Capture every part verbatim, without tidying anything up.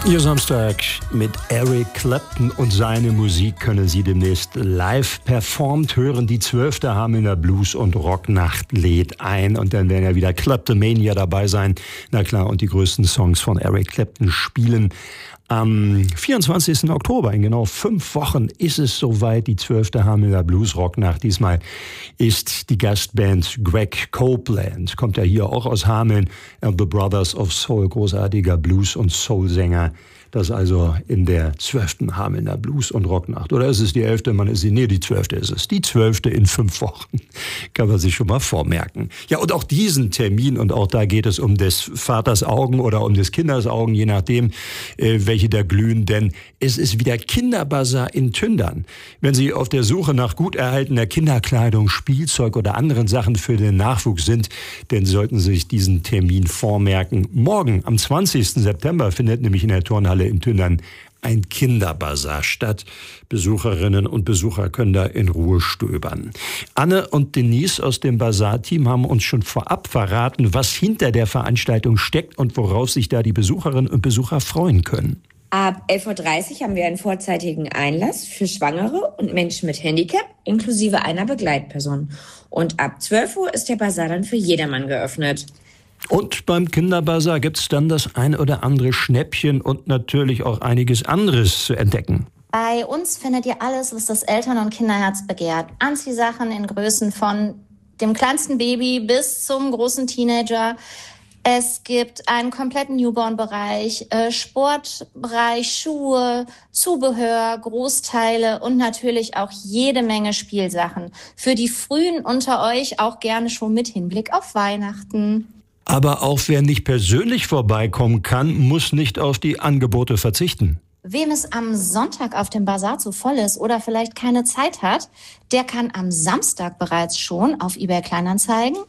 Ihr Samstag mit Eric Clapton und seine Musik können Sie demnächst live performt hören. Die zwölfte Hamelner Blues- und Rocknacht lädt ein und dann werden ja wieder Claptomania dabei sein. Na klar, und die größten Songs von Eric Clapton spielen. Am vierundzwanzigsten Oktober, in genau fünf Wochen, ist es soweit, die zwölfte Hamelner Blues-Rocknacht. Diesmal ist die Gastband Greg Copeland, kommt ja hier auch aus Hameln, The Brothers of Soul, großartiger Blues- und Soul-Sänger. Das also in der zwölften Hamelner Blues- und Rocknacht. Oder ist es die elfte? Man ist sie, nee, die zwölfte ist es. Die zwölfte in fünf Wochen. Kann man sich schon mal vormerken. Ja, und auch diesen Termin, und auch da geht es um des Vaters Augen oder um des Kindes Augen, je nachdem, äh, welche da glühen. Denn es ist wieder Kinderbazar in Tündern. Wenn Sie auf der Suche nach gut erhaltener Kinderkleidung, Spielzeug oder anderen Sachen für den Nachwuchs sind, dann sollten Sie sich diesen Termin vormerken. Morgen, am zwanzigsten September, findet nämlich in der Turnhalle in Tündern ein Kinderbazar statt. Besucherinnen und Besucher können da in Ruhe stöbern. Anne und Denise aus dem Bazar-Team haben uns schon vorab verraten, was hinter der Veranstaltung steckt und worauf sich da die Besucherinnen und Besucher freuen können. Ab elf Uhr dreißig haben wir einen vorzeitigen Einlass für Schwangere und Menschen mit Handicap, inklusive einer Begleitperson. Und ab zwölf Uhr ist der Bazar dann für jedermann geöffnet. Und beim Kinderbazar gibt es dann das ein oder andere Schnäppchen und natürlich auch einiges anderes zu entdecken. Bei uns findet ihr alles, was das Eltern- und Kinderherz begehrt. Anziehsachen in Größen von dem kleinsten Baby bis zum großen Teenager. Es gibt einen kompletten Newborn-Bereich, äh, Sportbereich, Schuhe, Zubehör, Großteile und natürlich auch jede Menge Spielsachen. Für die Frühen unter euch auch gerne schon mit Hinblick auf Weihnachten. Aber auch wer nicht persönlich vorbeikommen kann, muss nicht auf die Angebote verzichten. Wem es am Sonntag auf dem Bazar zu voll ist oder vielleicht keine Zeit hat, der kann am Samstag bereits schon auf eBay Kleinanzeigen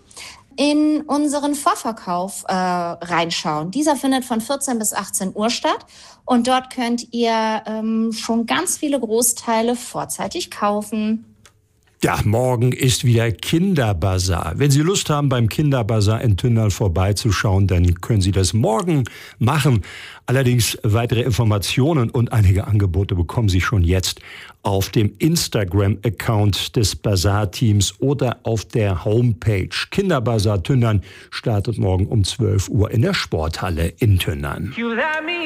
in unseren Vorverkauf äh, reinschauen. Dieser findet von vierzehn bis achtzehn Uhr statt und dort könnt ihr ähm, schon ganz viele Großteile vorzeitig kaufen. Ja, morgen ist wieder Kinderbazar. Wenn Sie Lust haben, beim Kinderbazar in Tündern vorbeizuschauen, dann können Sie das morgen machen. Allerdings weitere Informationen und einige Angebote bekommen Sie schon jetzt auf dem Instagram-Account des Bazar-Teams oder auf der Homepage. Kinderbazar Tündern startet morgen um zwölf Uhr in der Sporthalle in Tündern.